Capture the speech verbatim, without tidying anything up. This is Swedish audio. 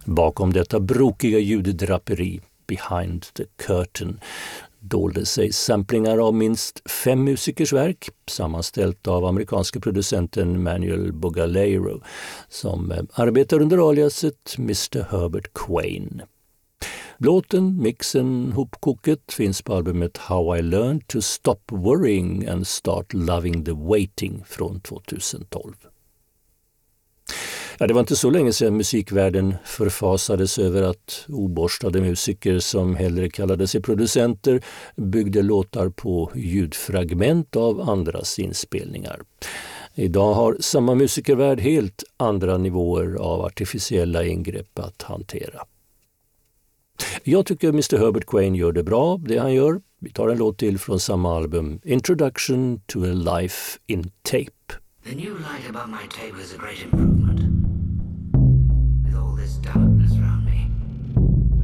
Bakom detta brokiga ljuddraperi, behind the curtain, dolde sig samplingar av minst fem musikers verk, sammanställt av amerikanska producenten Manuel Bugalero, som arbetar under aliaset mister Herbert Quain. Låten, mixen, hopkoket finns på albumet How I Learned to Stop Worrying and Start Loving the Waiting från tjugotolv. Ja, det var inte så länge sedan musikvärlden förfasades över att oborstade musiker som hellre kallade sig producenter byggde låtar på ljudfragment av andras inspelningar. Idag har samma musikervärld helt andra nivåer av artificiella ingrepp att hantera. Jag tycker mister Herbert Quain gör det bra, det han gör. Vi tar en låt till från samma album, Introduction to a Life in Tape. The new light above my table is a great improvement.